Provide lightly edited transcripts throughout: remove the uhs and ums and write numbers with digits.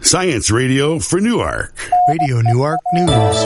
Science Radio for Newark. Radio Newark News.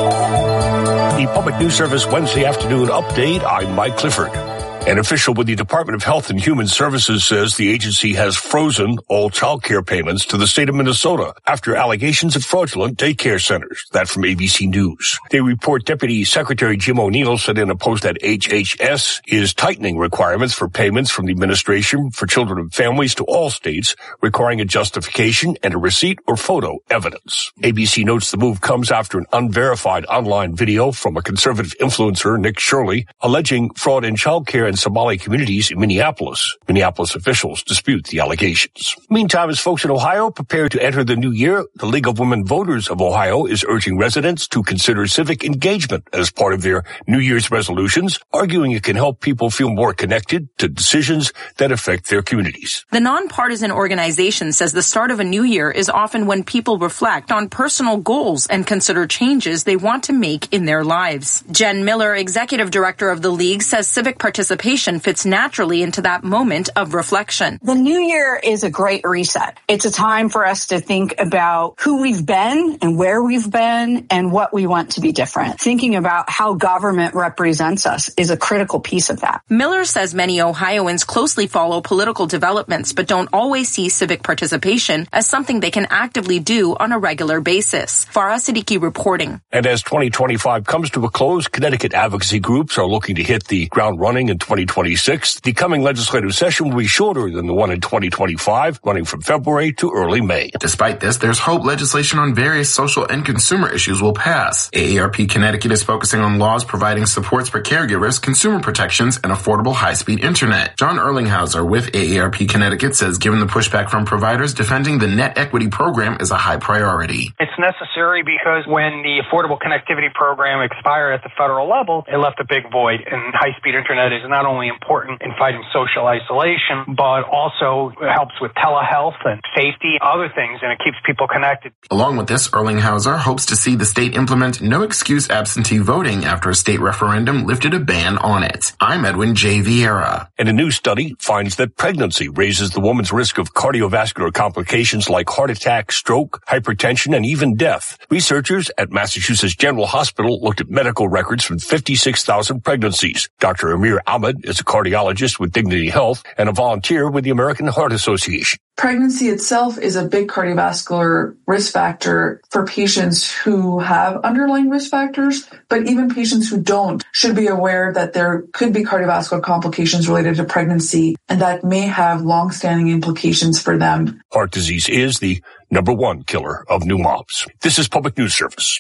The Public News Service Wednesday afternoon update. I'm Mike Clifford. An official with the Department of Health and Human Services says the agency has frozen all child care payments to the state of Minnesota after allegations of fraudulent daycare centers. That from ABC News. They report Deputy Secretary Jim O'Neill said in a post that HHS is tightening requirements for payments from the Administration for Children and Families to all states, requiring a justification and a receipt or photo evidence. ABC notes the move comes after an unverified online video from a conservative influencer, Nick Shirley, alleging fraud in child care in Somali communities in Minneapolis. Minneapolis officials dispute the allegations. Meantime, as folks in Ohio prepare to enter the new year, the League of Women Voters of Ohio is urging residents to consider civic engagement as part of their New Year's resolutions, arguing it can help people feel more connected to decisions that affect their communities. The nonpartisan organization says the start of a new year is often when people reflect on personal goals and consider changes they want to make in their lives. Jen Miller, executive director of the League, says civic participation fits naturally into that moment of reflection. The new year is a great reset. It's a time for us to think about who we've been and where we've been and what we want to be different. Thinking about how government represents us is a critical piece of that. Miller says many Ohioans closely follow political developments but don't always see civic participation as something they can actively do on a regular basis. Farah Siddiqui reporting. And as 2025 comes to a close, Connecticut advocacy groups are looking to hit the ground running in 2026. The coming legislative session will be shorter than the one in 2025, running from February to early May. Despite this, there's hope legislation on various social and consumer issues will pass. AARP Connecticut is focusing on laws providing supports for caregivers, consumer protections, and affordable high-speed internet. John Erlinghauser with AARP Connecticut says given the pushback from providers, defending the net equity program is a high priority. It's necessary because when the Affordable Connectivity Program expired at the federal level, it left a big void, and high-speed internet is not only important in fighting social isolation, but also helps with telehealth and safety, other things, and it keeps people connected. Along with this, Erlinghauser hopes to see the state implement no-excuse absentee voting after a state referendum lifted a ban on it. I'm Edwin J. Vieira. And a new study finds that pregnancy raises the woman's risk of cardiovascular complications like heart attack, stroke, hypertension, and even death. Researchers at Massachusetts General Hospital looked at medical records from 56,000 pregnancies. Dr. Amir Ahmed is a cardiologist with Dignity Health and a volunteer with the American Heart Association. Pregnancy itself is a big cardiovascular risk factor for patients who have underlying risk factors, but even patients who don't should be aware that there could be cardiovascular complications related to pregnancy, and that may have long-standing implications for them. Heart disease is the number one killer of new moms. This is Public News Service.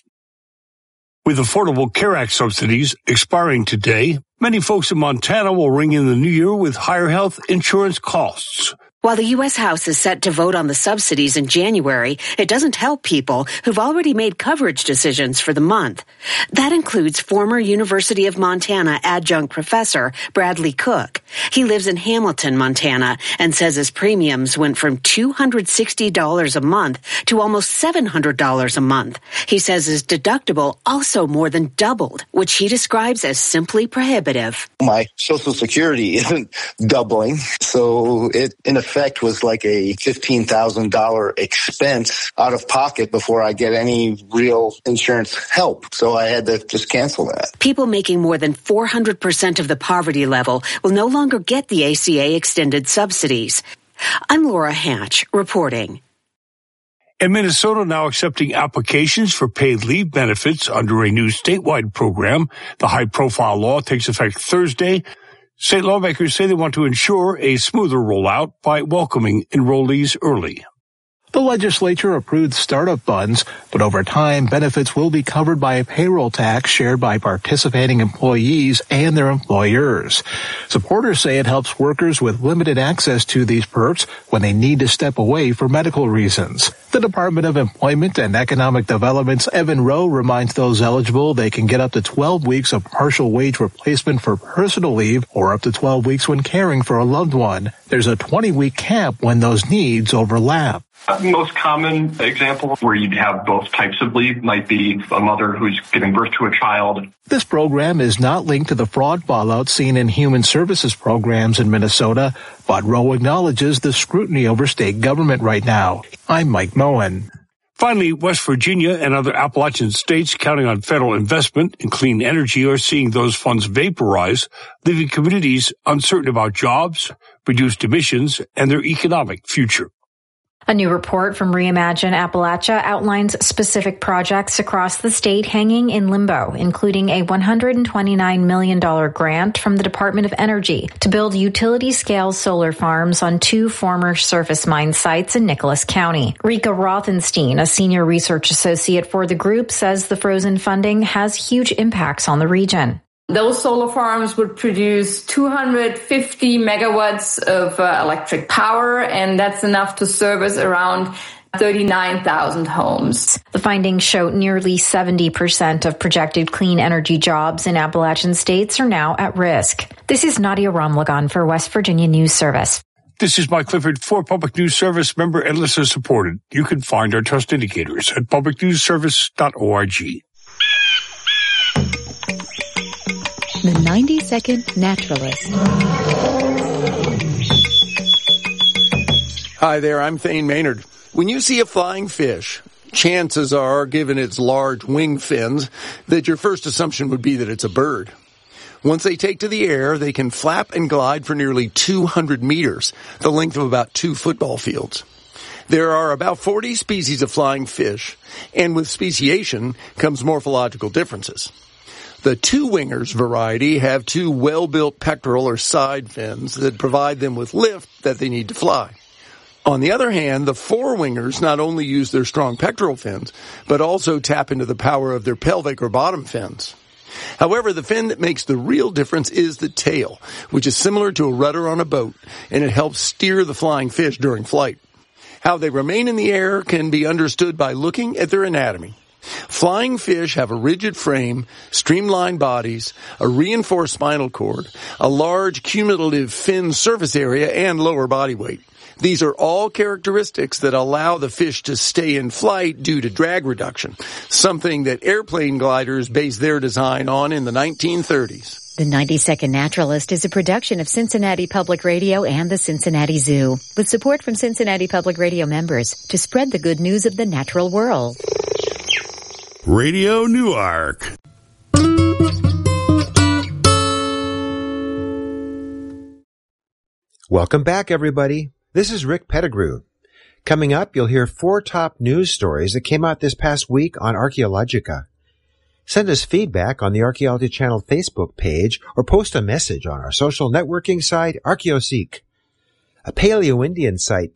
With Affordable Care Act subsidies expiring today, many folks in Montana will ring in the new year with higher health insurance costs. While the U.S. House is set to vote on the subsidies in January, it doesn't help people who've already made coverage decisions for the month. That includes former University of Montana adjunct professor Bradley Cook. He lives in Hamilton, Montana, and says his premiums went from $260 a month to almost $700 a month. He says his deductible also more than doubled, which he describes as simply prohibitive. My Social Security isn't doubling, so it, in effect, was like a $15,000 expense out of pocket before I get any real insurance help. So I had to just cancel that. People making more than 400% of the poverty level will no longer get the ACA extended subsidies. I'm Laura Hatch reporting. And Minnesota now accepting applications for paid leave benefits under a new statewide program. The high-profile law takes effect Thursday. State lawmakers say they want to ensure a smoother rollout by welcoming enrollees early. The legislature approved startup funds, but over time, benefits will be covered by a payroll tax shared by participating employees and their employers. Supporters say it helps workers with limited access to these perks when they need to step away for medical reasons. The Department of Employment and Economic Development's Evan Rowe reminds those eligible they can get up to 12 weeks of partial wage replacement for personal leave or up to 12 weeks when caring for a loved one. There's a 20-week cap when those needs overlap. The most common example where you'd have both types of leave might be a mother who's giving birth to a child. This program is not linked to the fraud fallout seen in human services programs in Minnesota, but Rowe acknowledges the scrutiny over state government right now. I'm Mike Moen. Finally, West Virginia and other Appalachian states counting on federal investment in clean energy are seeing those funds vaporize, leaving communities uncertain about jobs, reduced emissions, and their economic future. A new report from Reimagine Appalachia outlines specific projects across the state hanging in limbo, including a $129 million grant from the Department of Energy to build utility-scale solar farms on 2 former surface mine sites in Nicholas County. Rika Rothenstein, a senior research associate for the group, says the frozen funding has huge impacts on the region. Those solar farms would produce 250 megawatts of electric power, and that's enough to service around 39,000 homes. The findings show nearly 70% of projected clean energy jobs in Appalachian states are now at risk. This is Nadia Ramlagan for West Virginia News Service. This is Mike Clifford for Public News Service, member and listener supported. You can find our trust indicators at publicnewsservice.org. The 90-Second Naturalist. Hi there, I'm Thane Maynard. When you see a flying fish, chances are, given its large wing fins, that your first assumption would be that it's a bird. Once they take to the air, they can flap and glide for nearly 200 meters, the length of about 2 football fields. There are about 40 species of flying fish, and with speciation comes morphological differences. The two-wingers variety have 2 well-built pectoral or side fins that provide them with lift that they need to fly. On the other hand, the four-wingers not only use their strong pectoral fins, but also tap into the power of their pelvic or bottom fins. However, the fin that makes the real difference is the tail, which is similar to a rudder on a boat, and it helps steer the flying fish during flight. How they remain in the air can be understood by looking at their anatomy. Flying fish have a rigid frame, streamlined bodies, a reinforced spinal cord, a large cumulative fin surface area, and lower body weight. These are all characteristics that allow the fish to stay in flight due to drag reduction, something that airplane gliders based their design on in the 1930s. The 90-Second Naturalist is a production of Cincinnati Public Radio and the Cincinnati Zoo, with support from Cincinnati Public Radio members to spread the good news of the natural world. Radio Newark. Welcome back, everybody. This is Rick Pettigrew. Coming up, you'll hear 4 top news stories that came out this past week on Archaeologica. Send us feedback on the Archaeology Channel Facebook page or post a message on our social networking site, ArchaeoSeek. A Paleo-Indian site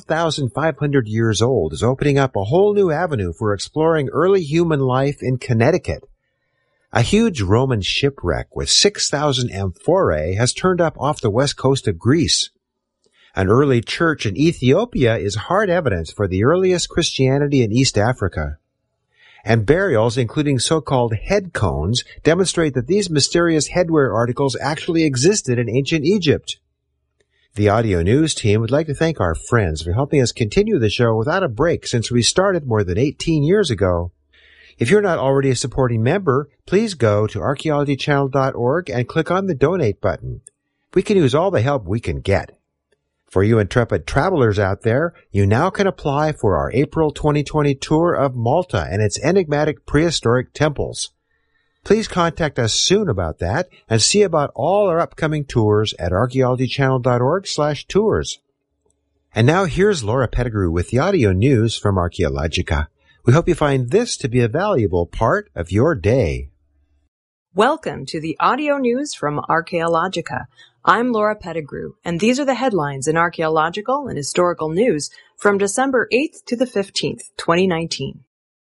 12,500 years old is opening up a whole new avenue for exploring early human life in Connecticut. A huge Roman shipwreck with 6,000 amphorae has turned up off the west coast of Greece. An early church in Ethiopia is hard evidence for the earliest Christianity in East Africa. And burials, including so-called head cones, demonstrate that these mysterious headwear articles actually existed in ancient Egypt. The audio news team would like to thank our friends for helping us continue the show without a break since we started more than 18 years ago. If you're not already a supporting member, please go to archaeologychannel.org and click on the donate button. We can use all the help we can get. For you intrepid travelers out there, you now can apply for our April 2020 tour of Malta and its enigmatic prehistoric temples. Please contact us soon about that and see about all our upcoming tours at archaeologychannel.org/tours. And now here's Laura Pettigrew with the audio news from Archaeologica. We hope you find this to be a valuable part of your day. Welcome to the audio news from Archaeologica. I'm Laura Pettigrew, and these are the headlines in archaeological and historical news from December 8th to the 15th, 2019.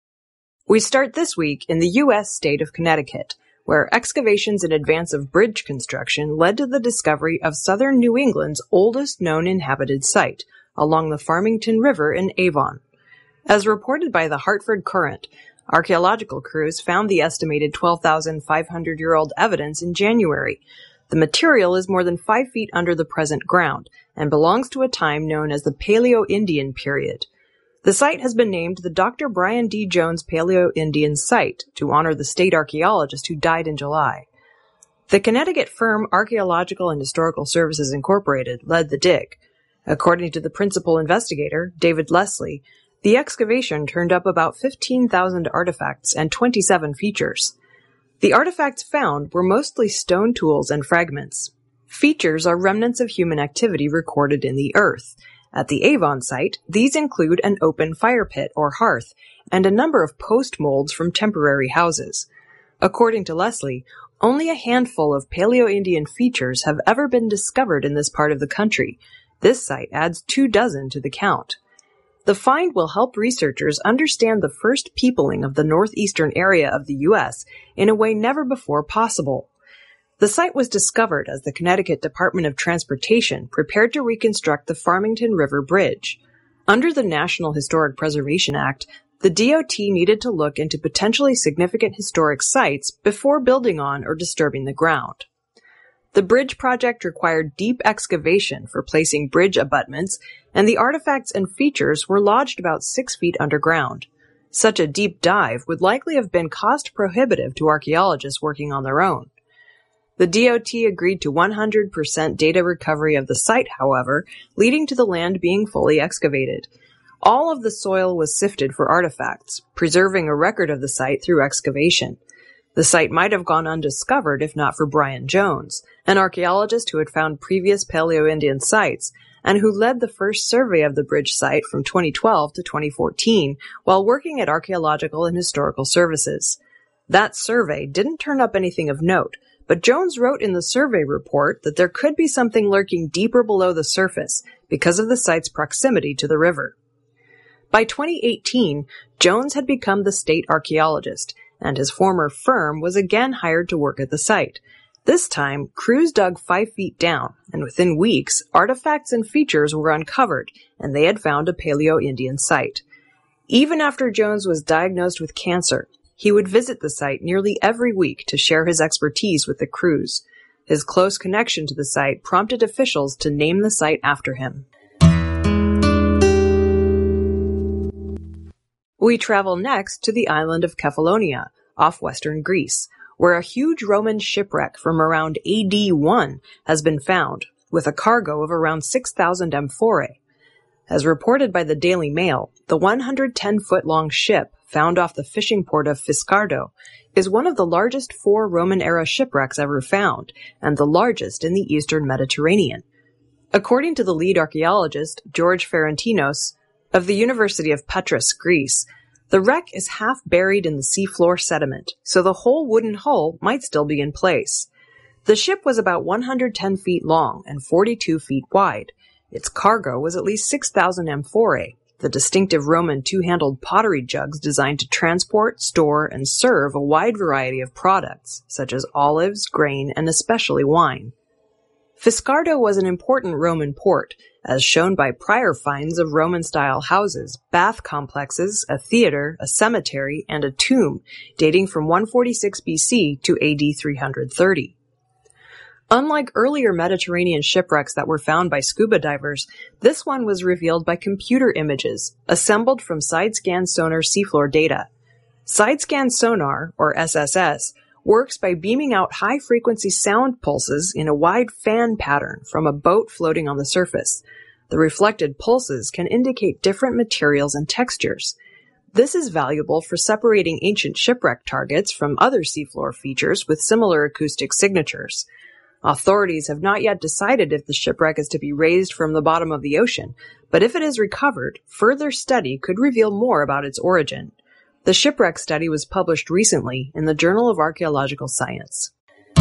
We start this week in the U.S. state of Connecticut, where excavations in advance of bridge construction led to the discovery of southern New England's oldest known inhabited site, along the Farmington River in Avon. As reported by the Hartford Courant, archaeological crews found the estimated 12,500-year-old evidence in January. The material is more than 5 feet under the present ground and belongs to a time known as the Paleo-Indian period. The site has been named the Dr. Brian D. Jones Paleo-Indian Site to honor the state archaeologist who died in July. The Connecticut firm Archaeological and Historical Services Incorporated led the dig. According to the principal investigator, David Leslie, The excavation turned up about 15,000 artifacts and 27 features. The artifacts found were mostly stone tools and fragments. Features are remnants of human activity recorded in the earth. At the Avon site, these include an open fire pit or hearth and a number of post molds from temporary houses. According to Leslie, only a handful of Paleo-Indian features have ever been discovered in this part of the country. This site adds 24 to the count. The find will help researchers understand the first peopling of the northeastern area of the U.S. in a way never before possible. The site was discovered as the Connecticut Department of Transportation prepared to reconstruct the Farmington River Bridge. Under the National Historic Preservation Act, the DOT needed to look into potentially significant historic sites before building on or disturbing the ground. The bridge project required deep excavation for placing bridge abutments, and the artifacts and features were lodged about 6 feet underground. Such a deep dive would likely have been cost-prohibitive to archaeologists working on their own. The DOT agreed to 100% data recovery of the site, however, leading to the land being fully excavated. All of the soil was sifted for artifacts, preserving a record of the site through excavation. The site might have gone undiscovered if not for Brian Jones, an archaeologist who had found previous Paleo-Indian sites and who led the first survey of the bridge site from 2012 to 2014 while working at Archaeological and Historical Services. That survey didn't turn up anything of note, but Jones wrote in the survey report that there could be something lurking deeper below the surface because of the site's proximity to the river. By 2018, Jones had become the state archaeologist, and his former firm was again hired to work at the site. This time, crews dug 5 feet down, and within weeks, artifacts and features were uncovered, and they had found a Paleo-Indian site. Even after Jones was diagnosed with cancer, he would visit the site nearly every week to share his expertise with the crews. His close connection to the site prompted officials to name the site after him. We travel next to the island of Kefalonia, off western Greece, where a huge Roman shipwreck from around AD 1 has been found, with a cargo of around 6,000 amphorae. As reported by the Daily Mail, the 110-foot-long ship found off the fishing port of Fiscardo is one of the largest 4 Roman-era shipwrecks ever found, and the largest in the eastern Mediterranean. According to the lead archaeologist, George Ferentinos, of the University of Patras, Greece, the wreck is half buried in the seafloor sediment, so the whole wooden hull might still be in place. The ship was about 110 feet long and 42 feet wide. Its cargo was at least 6,000 amphorae, the distinctive Roman two-handled pottery jugs designed to transport, store, and serve a wide variety of products, such as olives, grain, and especially wine. Fiscardo was an important Roman port, as shown by prior finds of Roman-style houses, bath complexes, a theater, a cemetery, and a tomb, dating from 146 BC to AD 330. Unlike earlier Mediterranean shipwrecks that were found by scuba divers, this one was revealed by computer images, assembled from side-scan sonar seafloor data. Side-scan sonar, or SSS, works by beaming out high-frequency sound pulses in a wide fan pattern from a boat floating on the surface. The reflected pulses can indicate different materials and textures. This is valuable for separating ancient shipwreck targets from other seafloor features with similar acoustic signatures. Authorities have not yet decided if the shipwreck is to be raised from the bottom of the ocean, but if it is recovered, further study could reveal more about its origin. The shipwreck study was published recently in the Journal of Archaeological Science.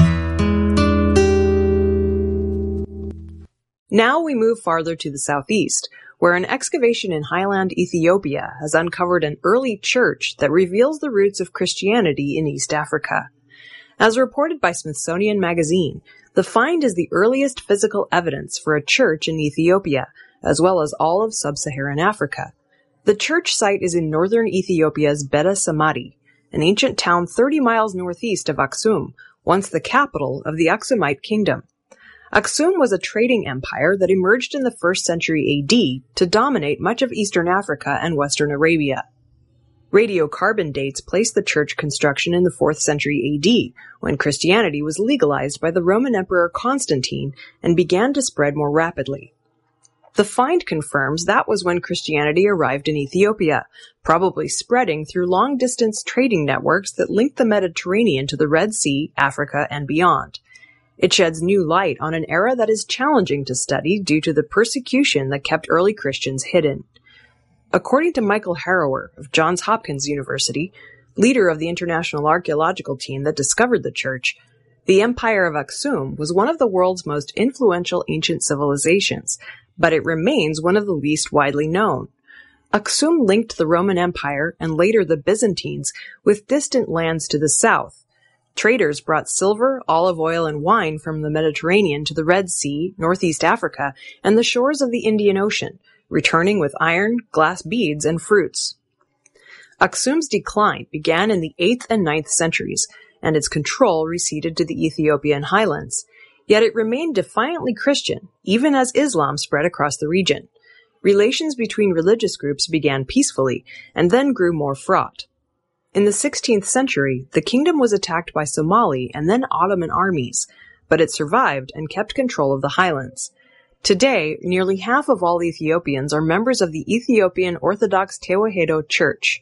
Now we move farther to the southeast, where an excavation in highland Ethiopia has uncovered an early church that reveals the roots of Christianity in East Africa. As reported by Smithsonian Magazine, the find is the earliest physical evidence for a church in Ethiopia, as well as all of sub-Saharan Africa. The church site is in northern Ethiopia's Beda Samadi, an ancient town 30 miles northeast of Aksum, once the capital of the Aksumite kingdom. Aksum was a trading empire that emerged in the 1st century AD to dominate much of eastern Africa and western Arabia. Radiocarbon dates place the church construction in the 4th century AD, when Christianity was legalized by the Roman Emperor Constantine and began to spread more rapidly. The find confirms that was when Christianity arrived in Ethiopia, probably spreading through long-distance trading networks that linked the Mediterranean to the Red Sea, Africa, and beyond. It sheds new light on an era that is challenging to study due to the persecution that kept early Christians hidden. According to Michael Harrower of Johns Hopkins University, leader of the international archaeological team that discovered the church, the Empire of Aksum was one of the world's most influential ancient civilizations, but it remains one of the least widely known. Aksum linked the Roman Empire and later the Byzantines with distant lands to the south. Traders brought silver, olive oil, and wine from the Mediterranean to the Red Sea, Northeast Africa, and the shores of the Indian Ocean, returning with iron, glass beads, and fruits. Aksum's decline began in the 8th and 9th centuries, and its control receded to the Ethiopian highlands. Yet it remained defiantly Christian, even as Islam spread across the region. Relations between religious groups began peacefully, and then grew more fraught. In the 16th century, the kingdom was attacked by Somali and then Ottoman armies, but it survived and kept control of the highlands. Today, nearly half of all Ethiopians are members of the Ethiopian Orthodox Tewahedo Church.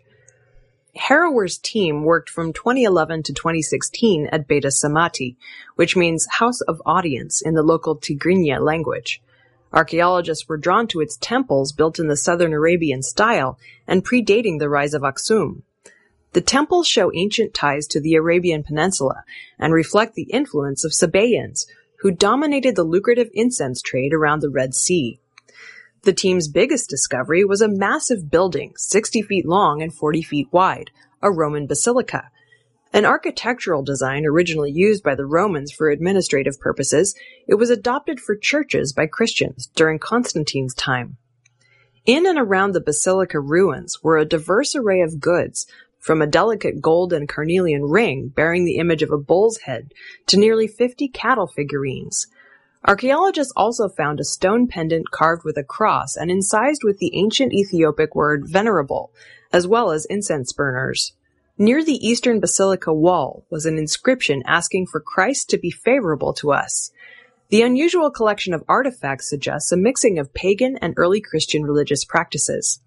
Harrower's team worked from 2011 to 2016 at Beta Samati, which means House of Audience in the local Tigrinya language. Archaeologists were drawn to its temples built in the southern Arabian style and predating the rise of Aksum. The temples show ancient ties to the Arabian Peninsula and reflect the influence of Sabaeans, who dominated the lucrative incense trade around the Red Sea. The team's biggest discovery was a massive building, 60 feet long and 40 feet wide, a Roman basilica. An architectural design originally used by the Romans for administrative purposes, it was adopted for churches by Christians during Constantine's time. In and around the basilica ruins were a diverse array of goods, from a delicate gold and carnelian ring bearing the image of a bull's head to nearly 50 cattle figurines. Archaeologists also found a stone pendant carved with a cross and incised with the ancient Ethiopic word venerable, as well as incense burners. Near the eastern basilica wall was an inscription asking for Christ to be favorable to us. The unusual collection of artifacts suggests a mixing of pagan and early Christian religious practices.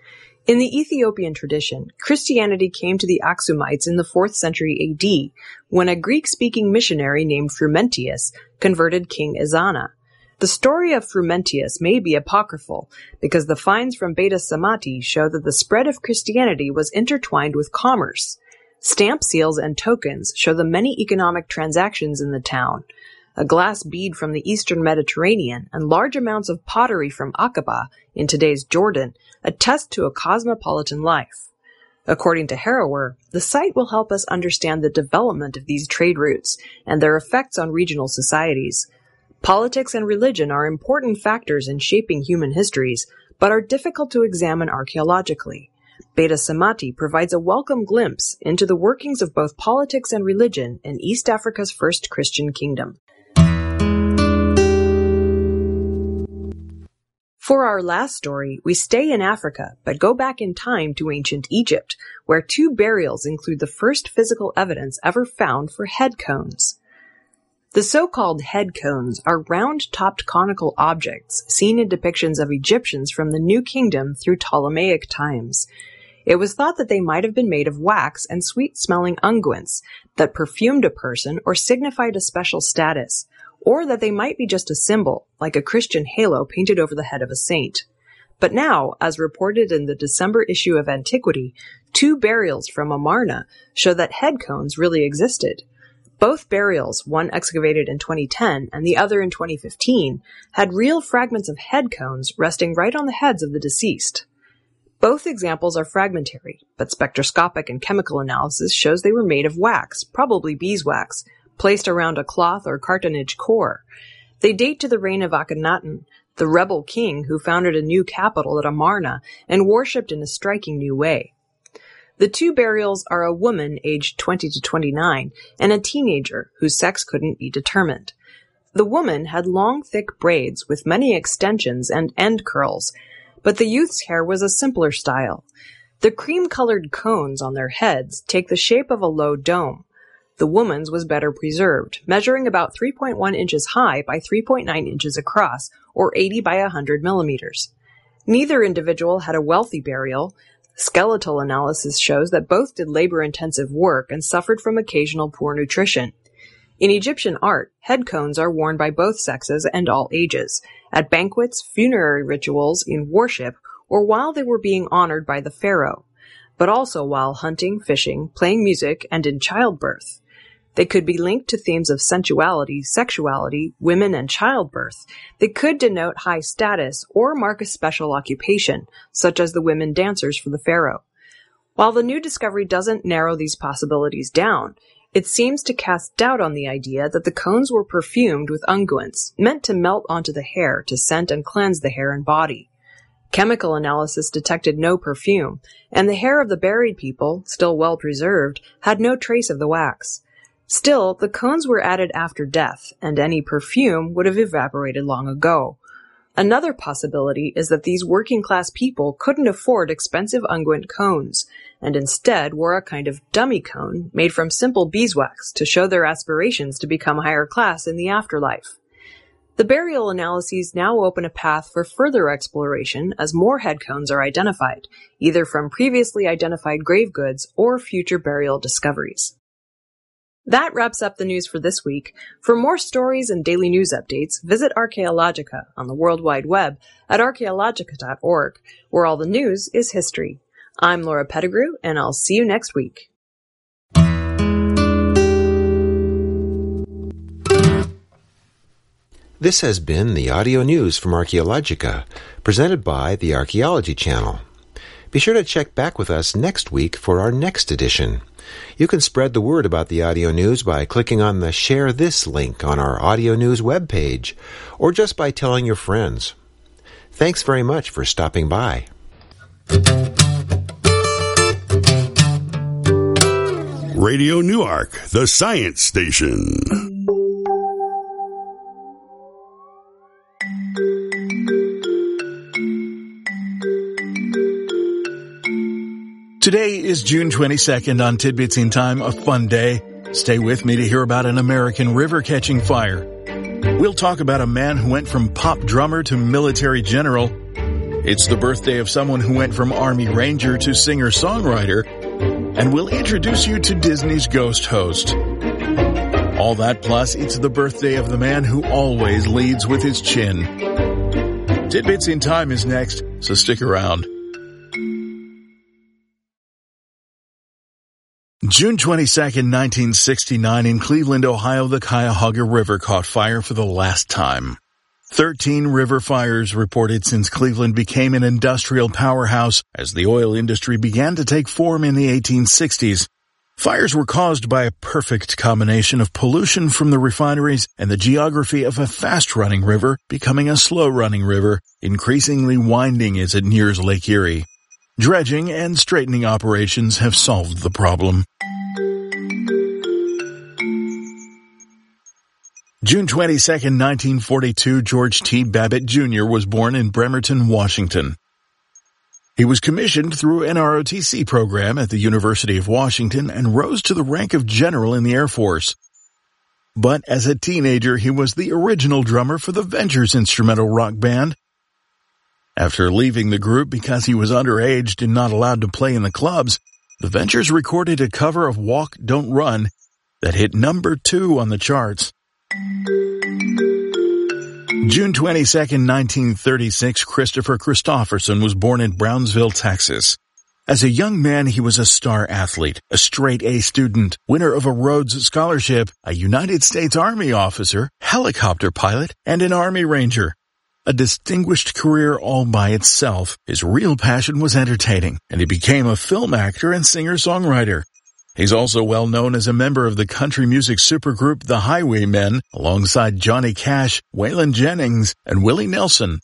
In the Ethiopian tradition, Christianity came to the Aksumites in the 4th century AD, when a Greek-speaking missionary named Frumentius converted King Ezana. The story of Frumentius may be apocryphal, because the finds from Beta Samati show that the spread of Christianity was intertwined with commerce. Stamp seals and tokens show the many economic transactions in the town. A glass bead from the eastern Mediterranean and large amounts of pottery from Aqaba, in today's Jordan, attest to a cosmopolitan life. According to Harrower, the site will help us understand the development of these trade routes and their effects on regional societies. Politics and religion are important factors in shaping human histories, but are difficult to examine archaeologically. Beta Samati provides a welcome glimpse into the workings of both politics and religion in East Africa's first Christian kingdom. For our last story, we stay in Africa, but go back in time to ancient Egypt, where 2 burials include the first physical evidence ever found for head cones. The so-called head cones are round-topped conical objects seen in depictions of Egyptians from the New Kingdom through Ptolemaic times. It was thought that they might have been made of wax and sweet-smelling unguents that perfumed a person or signified a special status, or that they might be just a symbol, like a Christian halo painted over the head of a saint. But now, as reported in the December issue of Antiquity, 2 burials from Amarna show that head cones really existed. Both burials, one excavated in 2010 and the other in 2015, had real fragments of head cones resting right on the heads of the deceased. Both examples are fragmentary, but spectroscopic and chemical analysis shows they were made of wax, probably beeswax, placed around a cloth or cartonnage core. They date to the reign of Akhenaten, the rebel king who founded a new capital at Amarna and worshipped in a striking new way. The 2 burials are a woman aged 20 to 29 and a teenager whose sex couldn't be determined. The woman had long, thick braids with many extensions and end curls, but the youth's hair was a simpler style. The cream-colored cones on their heads take the shape of a low dome. The woman's was better preserved, measuring about 3.1 inches high by 3.9 inches across, or 80 by 100 millimeters. Neither individual had a wealthy burial. Skeletal analysis shows that both did labor-intensive work and suffered from occasional poor nutrition. In Egyptian art, head cones are worn by both sexes and all ages, at banquets, funerary rituals, in worship, or while they were being honored by the pharaoh, but also while hunting, fishing, playing music, and in childbirth. They could be linked to themes of sensuality, sexuality, women, and childbirth. They could denote high status or mark a special occupation, such as the women dancers for the pharaoh. While the new discovery doesn't narrow these possibilities down, it seems to cast doubt on the idea that the cones were perfumed with unguents, meant to melt onto the hair to scent and cleanse the hair and body. Chemical analysis detected no perfume, and the hair of the buried people, still well preserved, had no trace of the wax. Still, the cones were added after death, and any perfume would have evaporated long ago. Another possibility is that these working-class people couldn't afford expensive unguent cones, and instead wore a kind of dummy cone made from simple beeswax to show their aspirations to become higher class in the afterlife. The burial analyses now open a path for further exploration as more head cones are identified, either from previously identified grave goods or future burial discoveries. That wraps up the news for this week. For more stories and daily news updates, visit Archaeologica on the World Wide Web at archaeologica.org, where all the news is history. I'm Laura Pettigrew, and I'll see you next week. This has been the audio news from Archaeologica, presented by the Archaeology Channel. Be sure to check back with us next week for our next edition. You can spread the word about the audio news by clicking on the Share This link on our audio news webpage, or just by telling your friends. Thanks very much for stopping by. Radio Newark, the science station. Today is June 22nd on Tidbits in Time, a fun day. Stay with me to hear about an American river catching fire. We'll talk about a man who went from pop drummer to military general. It's the birthday of someone who went from Army Ranger to singer-songwriter. And we'll introduce you to Disney's Ghost host. All that plus, it's the birthday of the man who always leads with his chin. Tidbits in Time is next, so stick around. June 22nd, 1969, in Cleveland, Ohio, the Cuyahoga River caught fire for the last time. 13 river fires reported since Cleveland became an industrial powerhouse as the oil industry began to take form in the 1860s. Fires were caused by a perfect combination of pollution from the refineries and the geography of a fast-running river becoming a slow-running river, increasingly winding as it nears Lake Erie. Dredging and straightening operations have solved the problem. June 22nd, 1942, George T. Babbitt Jr. was born in Bremerton, Washington. He was commissioned through an ROTC program at the University of Washington and rose to the rank of general in the Air Force. But as a teenager, he was the original drummer for the Ventures instrumental rock band. After leaving the group because he was underage and not allowed to play in the clubs, the Ventures recorded a cover of Walk, Don't Run that hit number 2 on the charts. June 22nd, 1936, Christopher Christopherson was born in Brownsville, Texas. As a young man, he was a star athlete, a straight-A student, winner of a Rhodes Scholarship, a United States Army officer, helicopter pilot, and an Army Ranger. A distinguished career all by itself, his real passion was entertaining, and he became a film actor and singer-songwriter. He's also well known as a member of the country music supergroup The Highwaymen, alongside Johnny Cash, Waylon Jennings, and Willie Nelson.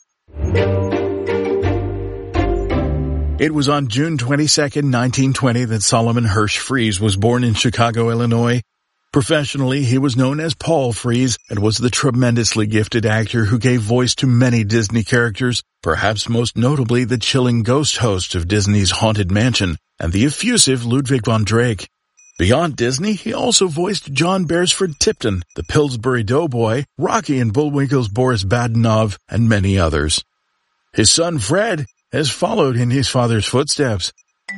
It was on June 22nd, 1920 that Solomon Hirsch Fries was born in Chicago, Illinois. Professionally, he was known as Paul Frees and was the tremendously gifted actor who gave voice to many Disney characters, perhaps most notably the chilling ghost host of Disney's Haunted Mansion and the effusive Ludwig von Drake. Beyond Disney, he also voiced John Beresford Tipton, the Pillsbury Doughboy, Rocky and Bullwinkle's Boris Badenov, and many others. His son Fred has followed in his father's footsteps.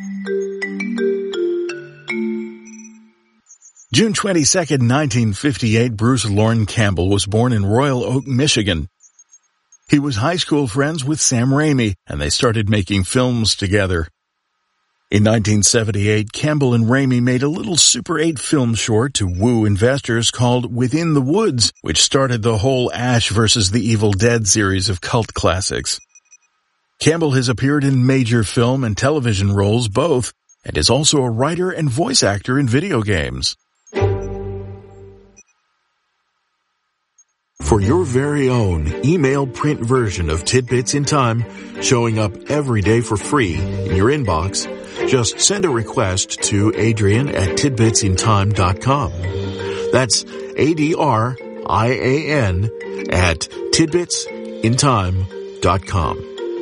June 22, 1958, Bruce Lorne Campbell was born in Royal Oak, Michigan. He was high school friends with Sam Raimi, and they started making films together. In 1978, Campbell and Raimi made a little Super 8 film short to woo investors called Within the Woods, which started the whole Ash vs. the Evil Dead series of cult classics. Campbell has appeared in major film and television roles both, and is also a writer and voice actor in video games. For your very own email print version of Tidbits in Time, showing up every day for free in your inbox, just send a request to Adrian@tidbitsintime.com. That's ADRIAN at tidbitsintime.com.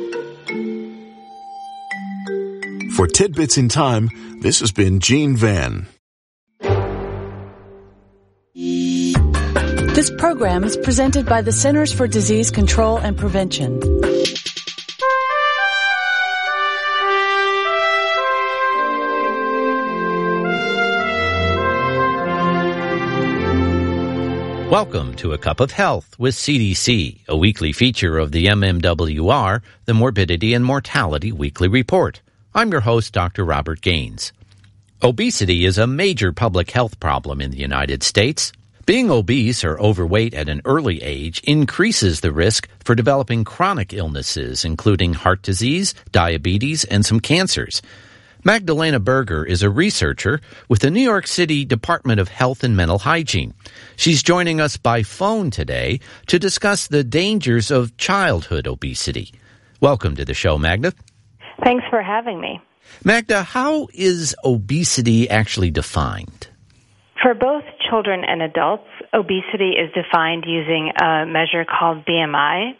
For Tidbits in Time, this has been Gene Van. This program is presented by the Centers for Disease Control and Prevention. Welcome to A Cup of Health with CDC, a weekly feature of the MMWR, the Morbidity and Mortality Weekly Report. I'm your host, Dr. Robert Gaines. Obesity is a major public health problem in the United States. Being obese or overweight at an early age increases the risk for developing chronic illnesses, including heart disease, diabetes, and some cancers. Magdalena Berger is a researcher with the New York City Department of Health and Mental Hygiene. She's joining us by phone today to discuss the dangers of childhood obesity. Welcome to the show, Magda. Thanks for having me. Magda, how is obesity actually defined? For both children and adults, obesity is defined using a measure called BMI,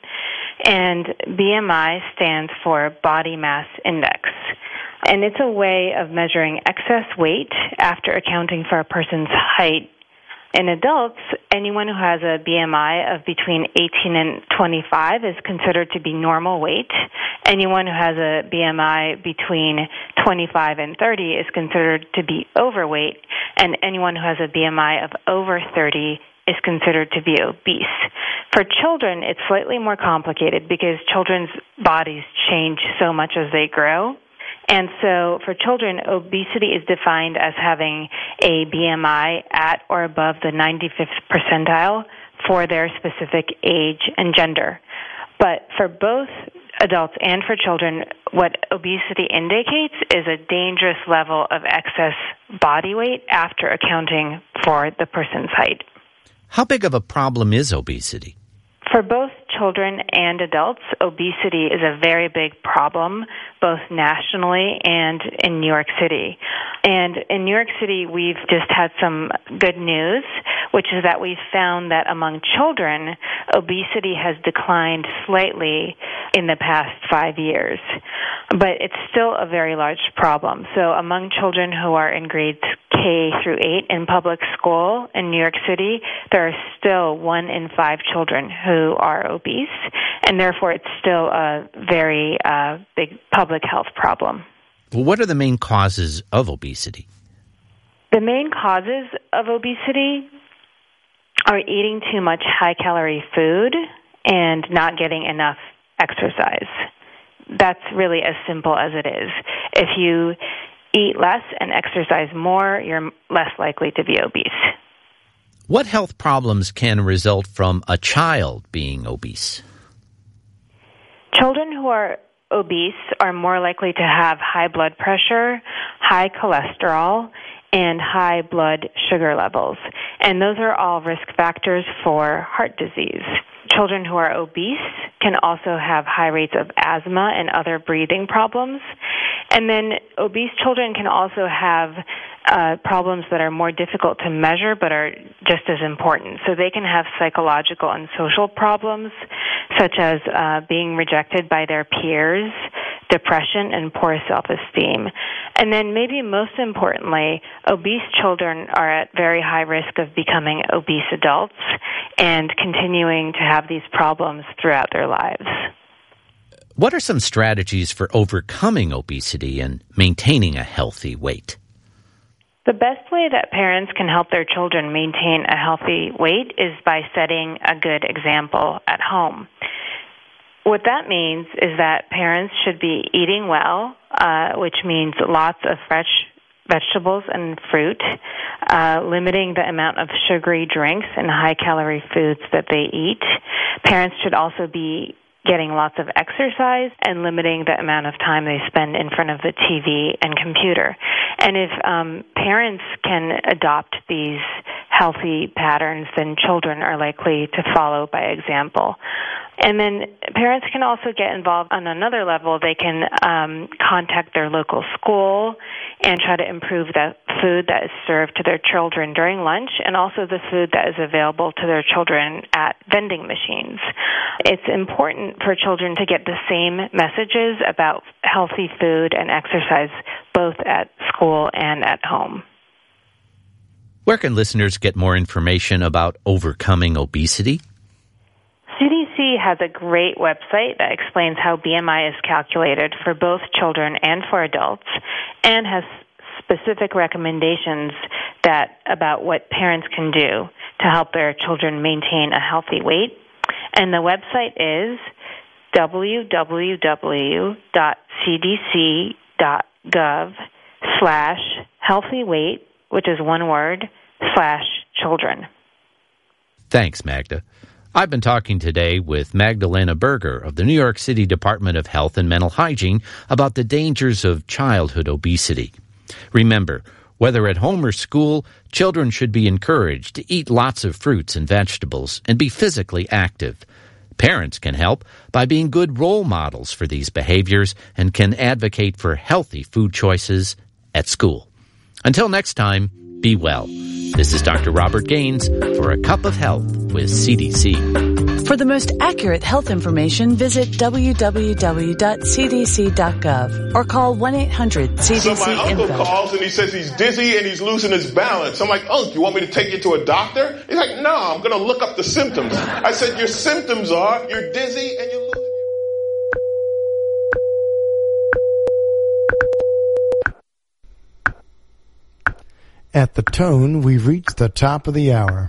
and BMI stands for Body Mass Index. And it's a way of measuring excess weight after accounting for a person's height. In adults, anyone who has a BMI of between 18 and 25 is considered to be normal weight. Anyone who has a BMI between 25 and 30 is considered to be overweight, and anyone who has a BMI of over 30 is considered to be obese. For children, it's slightly more complicated because children's bodies change so much as they grow. And so for children, obesity is defined as having a BMI at or above the 95th percentile for their specific age and gender. But for both adults and for children, what obesity indicates is a dangerous level of excess body weight after accounting for the person's height. How big of a problem is obesity? For both children and adults, obesity is a very big problem, both nationally and in New York City. And in New York City, we've just had some good news, which is that we've found that among children, obesity has declined slightly in the past 5 years. But it's still a very large problem. So among children who are in grades K through 8 in public school in New York City, there are still 1 in 5 children who are obese, and therefore it's still a very big public health problem. Well, what are the main causes of obesity? The main causes of obesity are eating too much high-calorie food and not getting enough exercise. That's really as simple as it is. If you eat less and exercise more, you're less likely to be obese. What health problems can result from a child being obese? Children who are obese are more likely to have high blood pressure, high cholesterol, and high blood sugar levels. And those are all risk factors for heart disease. Children who are obese can also have high rates of asthma and other breathing problems. And then obese children can also have problems that are more difficult to measure but are just as important. So they can have psychological and social problems, such as being rejected by their peers, depression, and poor self-esteem. And then maybe most importantly, obese children are at very high risk of becoming obese adults and continuing to have these problems throughout their lives. What are some strategies for overcoming obesity and maintaining a healthy weight? The best way that parents can help their children maintain a healthy weight is by setting a good example at home. What that means is that parents should be eating well, which means lots of fresh vegetables and fruit, limiting the amount of sugary drinks and high-calorie foods that they eat. Parents should also be getting lots of exercise and limiting the amount of time they spend in front of the TV and computer. And if parents can adopt these healthy patterns, then children are likely to follow by example. And then parents can also get involved on another level. They can contact their local school and try to improve the food that is served to their children during lunch and also the food that is available to their children at vending machines. It's important for children to get the same messages about healthy food and exercise both at school and at home. Where can listeners get more information about overcoming obesity? CDC has a great website that explains how BMI is calculated for both children and for adults and has specific recommendations about what parents can do to help their children maintain a healthy weight. And the website is www.cdc.gov/healthyweight, which is one word, /children. Thanks, Magda. I've been talking today with Magdalena Berger of the New York City Department of Health and Mental Hygiene about the dangers of childhood obesity. Remember, whether at home or school, children should be encouraged to eat lots of fruits and vegetables and be physically active. Parents can help by being good role models for these behaviors and can advocate for healthy food choices at school. Until next time, be well. This is Dr. Robert Gaines for A Cup of Health with CDC. For the most accurate health information, visit www.cdc.gov or call 1-800-CDC-INFO. So my uncle calls and he says he's dizzy and he's losing his balance. I'm like, Unc, you want me to take you to a doctor? He's like, no, I'm going to look up the symptoms. I said, your symptoms are you're dizzy and you're losing. At the tone, we've reached the top of the hour.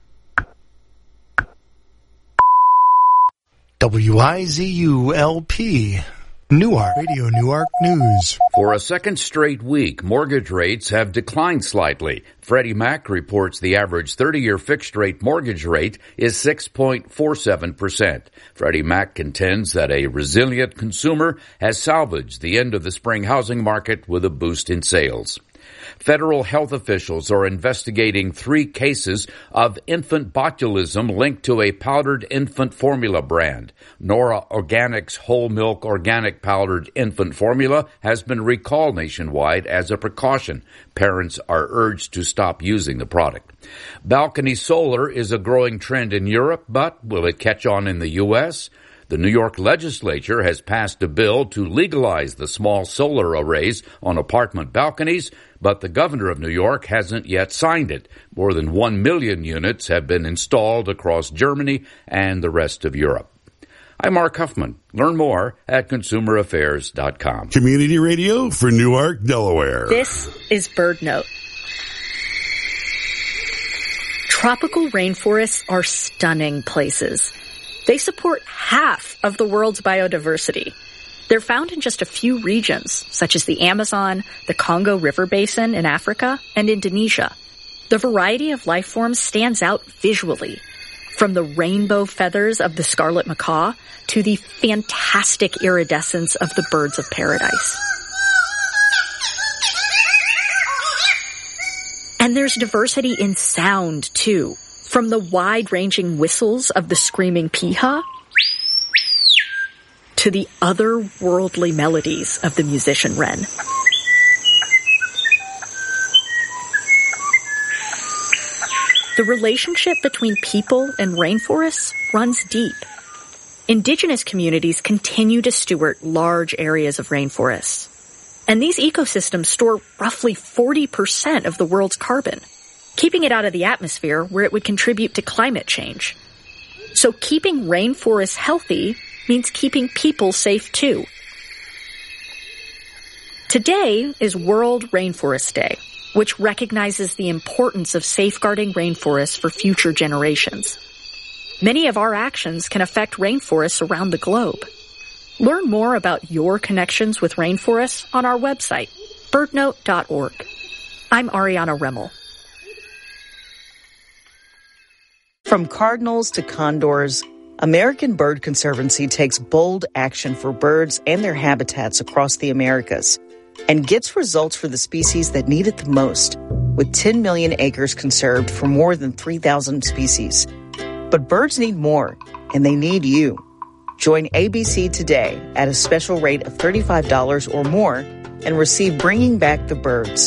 WIZU-LP, Newark, Radio Newark News. For a second straight week, mortgage rates have declined slightly. Freddie Mac reports the average 30-year fixed-rate mortgage rate is 6.47%. Freddie Mac contends that a resilient consumer has salvaged the end of the spring housing market with a boost in sales. Federal health officials are investigating 3 cases of infant botulism linked to a powdered infant formula brand. Nora Organics whole milk organic powdered infant formula has been recalled nationwide as a precaution. Parents are urged to stop using the product. Balcony solar is a growing trend in Europe, but will it catch on in the U.S.? The New York legislature has passed a bill to legalize the small solar arrays on apartment balconies, but the governor of New York hasn't yet signed it. More than 1 million units have been installed across Germany and the rest of Europe. I'm Mark Huffman. Learn more at consumeraffairs.com. Community radio for Newark, Delaware. This is BirdNote. Tropical rainforests are stunning places. They support half of the world's biodiversity. They're found in just a few regions, such as the Amazon, the Congo River Basin in Africa, and Indonesia. The variety of life forms stands out visually, from the rainbow feathers of the scarlet macaw to the fantastic iridescence of the birds of paradise. And there's diversity in sound, too. From the wide-ranging whistles of the screaming piha to the otherworldly melodies of the musician wren. The relationship between people and rainforests runs deep. Indigenous communities continue to steward large areas of rainforests. And these ecosystems store roughly 40% of the world's carbon, keeping it out of the atmosphere where it would contribute to climate change. So keeping rainforests healthy means keeping people safe too. Today is World Rainforest Day, which recognizes the importance of safeguarding rainforests for future generations. Many of our actions can affect rainforests around the globe. Learn more about your connections with rainforests on our website, birdnote.org. I'm Ariana Remmel. From cardinals to condors, American Bird Conservancy takes bold action for birds and their habitats across the Americas and gets results for the species that need it the most, with 10 million acres conserved for more than 3,000 species. But birds need more, and they need you. Join ABC today at a special rate of $35 or more and receive Bringing Back the Birds,